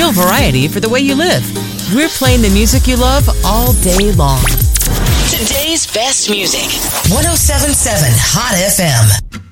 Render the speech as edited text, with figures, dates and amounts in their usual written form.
real variety for the way you live. We're playing the music you love all day long. Today's best music. 107.7 Hot FM.